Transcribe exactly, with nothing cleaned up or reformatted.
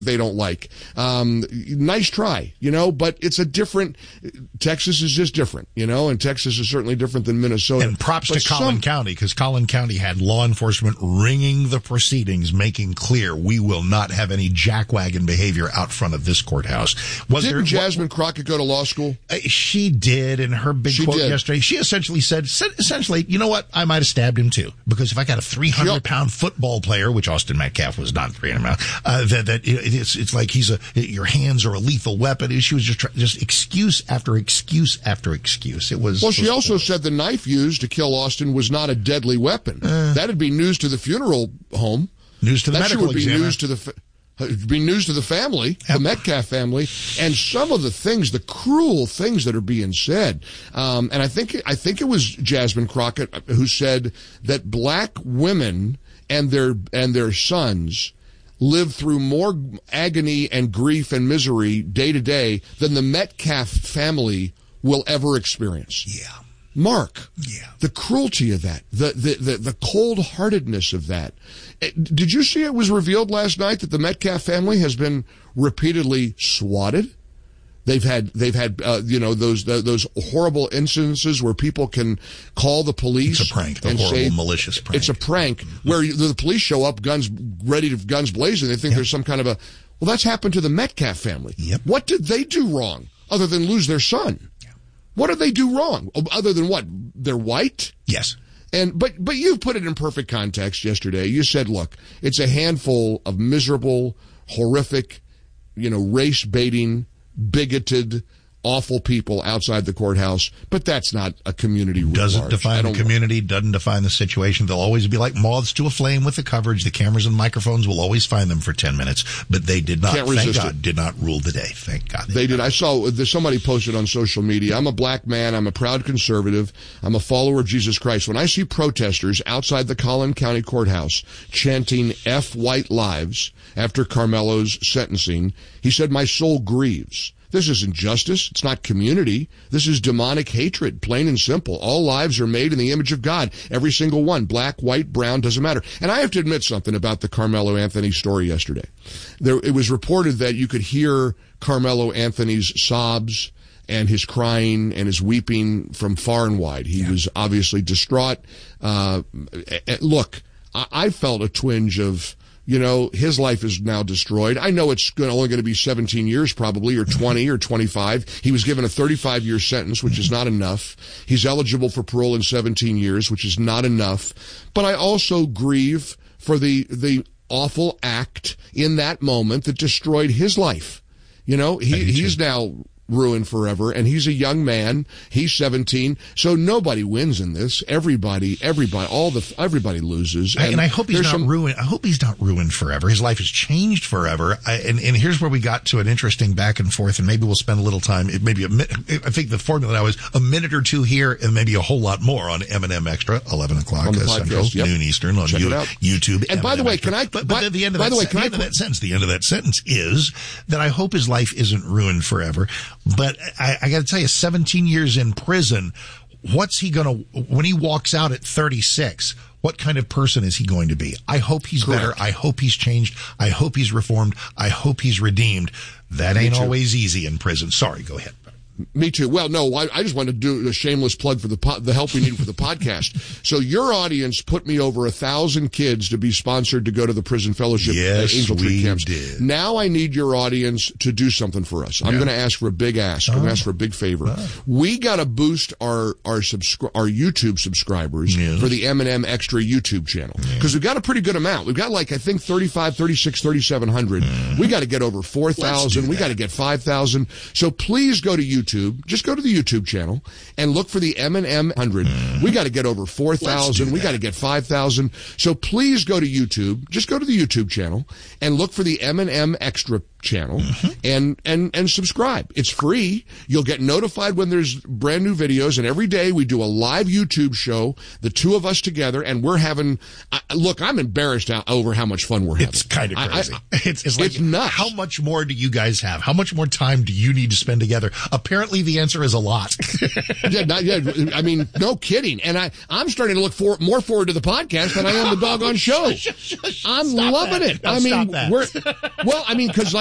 they don't like. Um, nice try, you know, but it's a different, Texas is just different, you know, and Texas is certainly different than Minnesota. And props but to Collin some, County, because Collin County had law enforcement ringing the proceedings, making clear we will not have any jackwagon behavior out front of this courthouse. Was Didn't there, Jasmine what, Crockett go to law school? Uh, she did, in her big she quote did. yesterday. She essentially said, essentially, you know what, I might have stabbed him too, because if I got a three hundred pound football player, which Austin Metcalf was not three hundred pounds, uh, that, that it, it's, it's like he's a, your hands are a lethal weapon. She was just, just excuse after excuse after excuse. It was. Well, she was also horrible. said the knife used to kill Austin was not a deadly weapon. Uh, That'd be news to the funeral home. News to the that medical would be examiner. news to the. It'd be news to the family, the Metcalf family, and some of the things, the cruel things that are being said. Um, and I think I think it was Jasmine Crockett who said that black women and their and their sons live through more agony and grief and misery day to day than the Metcalf family will ever experience. Yeah. Mark, yeah. the cruelty of that, the, the, the, the cold-heartedness of that. Did you see it was revealed last night that the Metcalf family has been repeatedly swatted? They've had, they've had, uh, you know, those uh, those horrible incidences where people can call the police. It's a prank, the and horrible, say, malicious prank. It's a prank where you, the police show up, guns ready to guns blazing. They think yep. there's some kind of a. Well, that's happened to the Metcalf family. Yep. What did they do wrong other than lose their son? Yep. What did they do wrong other than what? They're white? Yes. And but but you put it in perfect context yesterday. You said, look, it's a handful of miserable, horrific, you know, race baiting, bigoted, awful people outside the courthouse, but that's not a community writ Doesn't large. define the community, doesn't define the situation. They'll always be like moths to a flame with the coverage. The cameras and microphones will always find them for ten minutes, but they did not, Can't thank resist God, it. did not rule the day. Thank God. They, they did. I saw somebody posted on social media, I'm a black man, I'm a proud conservative, I'm a follower of Jesus Christ. When I see protesters outside the Collin County Courthouse chanting F white lives after Carmelo's sentencing, he said, my soul grieves. This isn't justice. It's not community. This is demonic hatred, plain and simple. All lives are made in the image of God. Every single one. Black, white, brown, doesn't matter. And I have to admit something about the Carmelo Anthony story yesterday. There, it was reported that you could hear Carmelo Anthony's sobs and his crying and his weeping from far and wide. He yeah. was obviously distraught. Uh, look, I, I felt a twinge of, you know, his life is now destroyed. I know it's only going to be seventeen years probably, or twenty or twenty-five. He was given a thirty-five year sentence, which is not enough. He's eligible for parole in seventeen years, which is not enough. But I also grieve for the, the awful act in that moment that destroyed his life. You know, he, he's now ruined forever, and he's a young man. He's seventeen, so nobody wins in this. Everybody, everybody, all the everybody loses. And, and I hope he's not some, ruined. I hope he's not ruined forever. His life has changed forever. I, and, and here's where we got to an interesting back and forth, and maybe we'll spend a little time. Maybe a minute. I think the formula now is a minute or two here, and maybe a whole lot more on M and M Extra, eleven o'clock on the uh, Central, yep. noon Eastern on you, YouTube. And M and M by the way, Extra. can I? But, by, but the end of by that, the way, can the I? End of that sentence. The end of that sentence is that I hope his life isn't ruined forever. But I, I got to tell you, seventeen years in prison, what's he going to, when he walks out at thirty-six, what kind of person is he going to be? I hope he's Correct. better. I hope he's changed. I hope he's reformed. I hope he's redeemed. That ain't always easy in prison. Sorry, go ahead. Me too. Well, no, I, I just wanted to do a shameless plug for the po- the help we need for the podcast. So your audience put me over a thousand kids to be sponsored to go to the prison fellowship yes, uh, Angel Tree we camps. Did. Now I need your audience to do something for us. I'm yeah. going to ask for a big ask. Oh. I'm going to ask for a big favor. Oh. We got to boost our our subscri- our YouTube subscribers yes. for the M and M Extra YouTube channel, because yeah. we've got a pretty good amount. We've got like I think thirty-five, thirty-six, thirty-seven hundred. Mm. We got to get over four thousand. We got to get five thousand. So please go to YouTube. Just go to the YouTube channel and look for the M and M one hundred. Mm. We got to get over four thousand. We got to get five thousand. So please go to YouTube. Just go to the YouTube channel and look for the M and M Extra channel mm-hmm. and, and, and subscribe. It's free. You'll get notified when there's brand new videos. And every day we do a live YouTube show, the two of us together, and we're having, I, look, I'm embarrassed out over how much fun we're having. It's kind of crazy. I, I, it's, it's like, it's nuts. How much more do you guys have? How much more time do you need to spend together? Apparently the answer is a lot. yeah, not, yeah, I mean, no kidding. And I, I'm starting to look for, more forward to the podcast than I am the doggone show. I'm Stop loving that. it. No, I mean, that. we're, well, I mean, cause like,